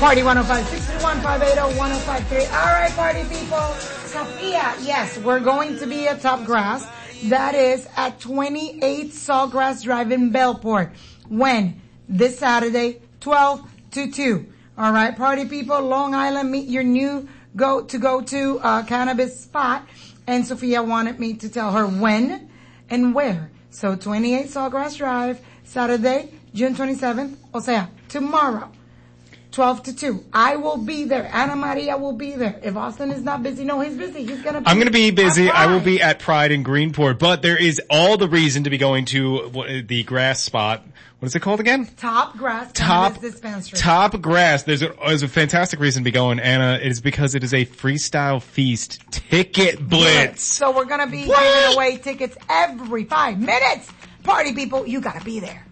Party 105-631-580-1053. All right, party people. Sophia, yes, we're going to be at Top Grass. That is at 28 Sawgrass Drive in Bellport. When? This Saturday, 12 to 2. All right, party people. Long Island, meet your new go to cannabis spot. And Sophia wanted me to tell her when and where. So 28 Sawgrass Drive, Saturday, June 27th. O sea, tomorrow. 12 to 2. I will be there. Ana Maria will be there. If Austin is not busy, no, he's busy. He's gonna be. I'm gonna be busy. I will be at Pride in Greenport, but there is all the reason to be going to the grass spot. What is it called again? Top Grass Cannabis Dispensary. Top Grass. There's a fantastic reason to be going, Anna. It is because it is a freestyle feast ticket blitz. So we're gonna be giving away tickets every 5 minutes. Party people, you gotta be there.